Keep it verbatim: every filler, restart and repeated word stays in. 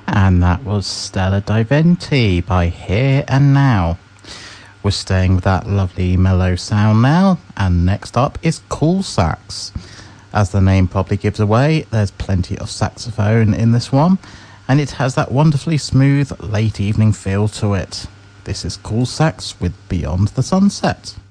And that was Stella Diventi by Here and Now. We're staying with that lovely mellow sound now, and next up is Cool Sax. As the name probably gives away, there's plenty of saxophone in this one, and it has that wonderfully smooth late evening feel to it. This is Cool Sax with Beyond the Sunset.